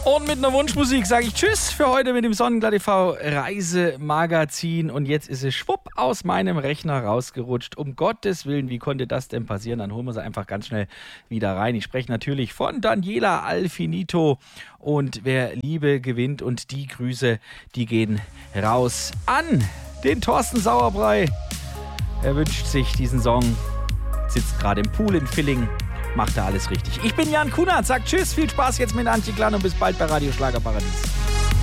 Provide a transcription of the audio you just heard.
Und mit einer Wunschmusik sage ich Tschüss für heute mit dem Sonnenblatt TV Reisemagazin. Und jetzt ist es schwupp aus meinem Rechner rausgerutscht. Um Gottes Willen, wie konnte das denn passieren? Dann holen wir sie einfach ganz schnell wieder rein. Ich spreche natürlich von Daniela Alfinito. Und wer Liebe gewinnt und die Grüße, die gehen raus an den Thorsten Sauerbrei. Er wünscht sich diesen Song, sitzt gerade im Pool in Villing. Macht da alles richtig. Ich bin Jan Kunert, sagt Tschüss, viel Spaß jetzt mit Antje Klan und bis bald bei Radio Schlagerparadies.